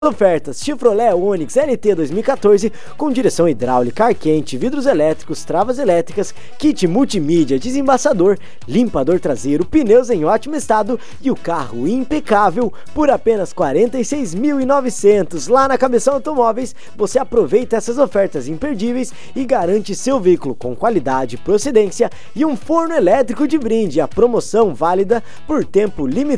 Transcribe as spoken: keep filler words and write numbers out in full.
Ofertas: Chevrolet Onix L T dois mil e quatorze com direção hidráulica, ar quente, vidros elétricos, travas elétricas, kit multimídia, desembaçador, limpador traseiro, pneus em ótimo estado e o carro impecável por apenas quarenta e seis mil e novecentos. Lá na Cabeção Automóveis você aproveita essas ofertas imperdíveis e garante seu veículo com qualidade, procedência e um forno elétrico de brinde. A promoção válida por tempo limitado.